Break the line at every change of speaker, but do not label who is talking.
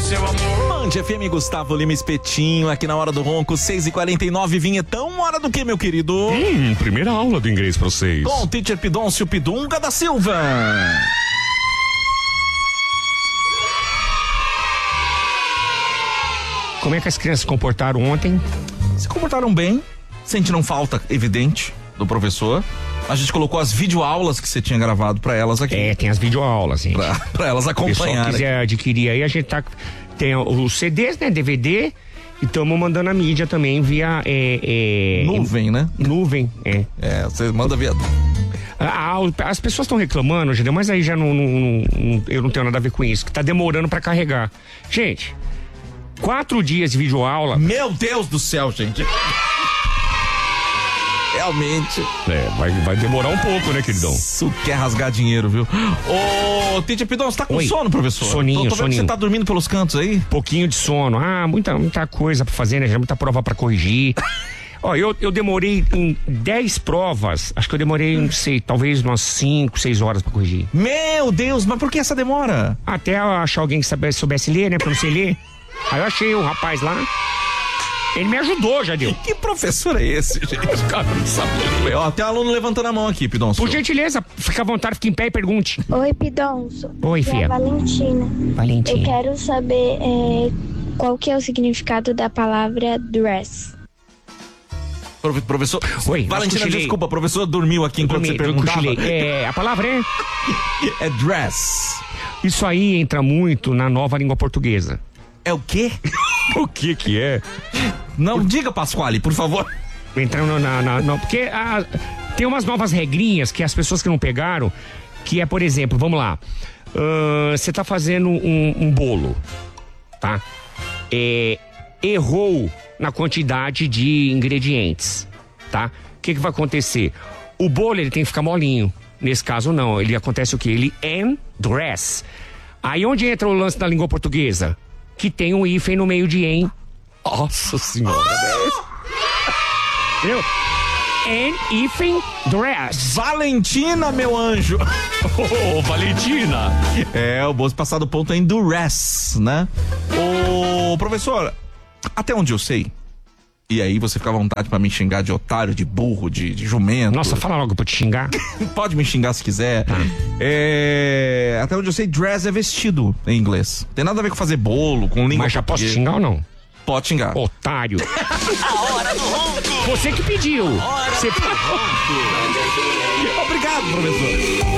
seu amor.
Band FM, Gustavo Lima Espetinho, aqui na Hora do Ronco, 6h49, vinhetão, hora do que, meu querido?
Primeira aula do inglês pra vocês.
Com o teacher Pidoncio Pidunga da Silva.
Como é que as crianças se comportaram ontem?
Se comportaram bem, sentiram falta evidente do professor. A gente colocou as videoaulas que você tinha gravado pra elas aqui.
Tem as videoaulas, gente.
Pra elas
Se o pessoal
acompanharem.
quiser adquirir aí, a gente tem os CDs, né, DVD, e estamos mandando a mídia também via...
Nuvem, né?
Nuvem,
você manda via...
As pessoas estão reclamando, Gideon, mas aí já eu não tenho nada a ver com isso, que tá demorando pra carregar. Gente, 4 dias de videoaula...
Meu Deus do céu, gente. Realmente.
Vai demorar um pouco, né, queridão?
Isso quer rasgar dinheiro, viu? Ô, Teacher Pidon, você tá com
Oi.
sono, professor?
Soninho,
Tô vendo que
soninho.
você tá dormindo pelos cantos aí?
Pouquinho de sono. Muita coisa pra fazer, né? Já muita prova pra corrigir. Ó, eu demorei em 10 provas, acho que eu demorei, não sei, talvez umas 5, 6 horas pra corrigir.
Meu Deus, mas por que essa demora?
Até eu achar alguém que soubesse ler, né? Porque eu não sei ler. Aí eu achei um rapaz lá. Ele me ajudou, já deu.
Que professor é esse, gente? Os caras não sabem. Ó, tem um aluno levantando a mão aqui, Pidon.
Por gentileza, fica à vontade, fique em pé e pergunte.
Oi, Pidonço.
Oi,
É
filha.
a Valentina. Eu
Valentina.
quero saber qual que é o significado da palavra dress.
Professor.
Oi,
Valentina,
cochilei.
desculpa, o professor dormiu aqui enquanto você perguntava.
A palavra
É dress.
Isso aí entra muito na nova língua portuguesa.
É o quê?
O que é?
Não, diga, Pasquale, por favor.
Entrando porque tem umas novas regrinhas que as pessoas que não pegaram, que é, por exemplo, vamos lá, você tá fazendo um bolo, tá? Errou na quantidade de ingredientes, tá? O que vai acontecer? O bolo, ele tem que ficar molinho. Nesse caso, não. Ele acontece o quê? Ele dress. Aí onde entra o lance da língua portuguesa? Que tem um hífen no meio de em.
Nossa senhora.
Entendeu? Hífen dress.
Valentina, meu anjo.
Ô, Valentina.
O Bozo passado ponto é em duress, né? Ô, professor, até onde eu sei, e aí você fica à vontade pra me xingar de otário, de burro, de jumento.
Nossa, fala logo pra eu te xingar.
Pode me xingar se quiser. Até onde eu sei, dress é vestido em inglês. Tem nada a ver com fazer bolo, com língua.
Mas já posso
portuguesa.
xingar ou não?
Pode xingar.
Otário.
A hora do ronco.
Você que pediu. Você...
Obrigado, professor.